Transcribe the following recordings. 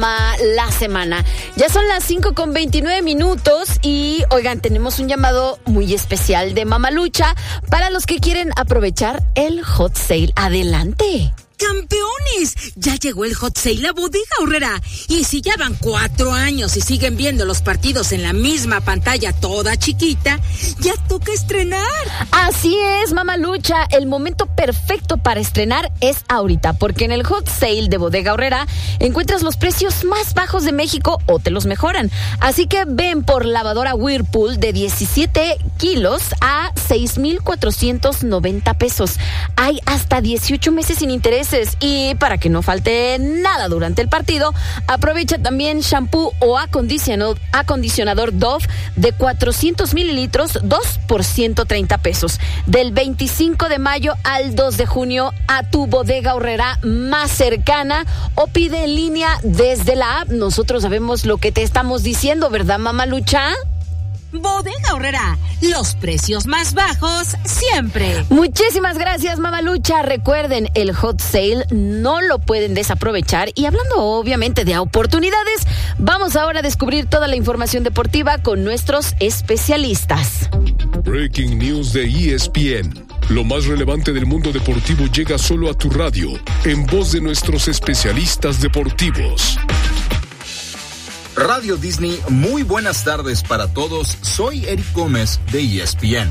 programa La Semana. Ya son las 5:29 y, oigan, tenemos un llamado muy especial de Mamalucha para los que quieren aprovechar el hot sale. Adelante. ¡Campeones! Ya llegó el hot sale a Bodega Aurrera. Y si ya van 4 años y siguen viendo los partidos en la misma pantalla toda chiquita, ya toca estrenar. Así es, Mamalucha. El momento perfecto para estrenar es ahorita, porque en el hot sale de Bodega Aurrera encuentras los precios más bajos de México o te los mejoran. Así que ven por lavadora Whirlpool de 17 kilos a 6,490 pesos. Hay hasta 18 meses sin intereses. Y para que no falte nada durante el partido, aprovecha también shampoo o acondicionador Dove de 400 mililitros, 2 por 130 pesos. Del 25 de mayo al 2 de junio a tu Bodega Aurrera más cercana o pide en línea desde la app. Nosotros sabemos lo que te estamos diciendo, ¿verdad, Mamalucha? Bodega Aurrera, los precios más bajos siempre. Muchísimas gracias, Mamalucha. Recuerden, el hot sale no lo pueden desaprovechar. Y hablando obviamente de oportunidades, vamos ahora a descubrir toda la información deportiva con nuestros especialistas. Breaking News de ESPN. Lo más relevante del mundo deportivo llega solo a tu radio, en voz de nuestros especialistas deportivos. Radio Disney, muy buenas tardes para todos. Soy Eric Gómez de ESPN.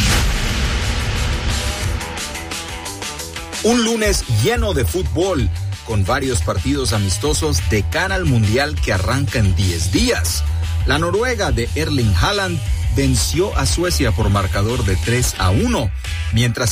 Un lunes lleno de fútbol, con varios partidos amistosos de cara al Mundial que arranca en 10 días. La Noruega de Erling Haaland venció a Suecia por marcador de 3-1, mientras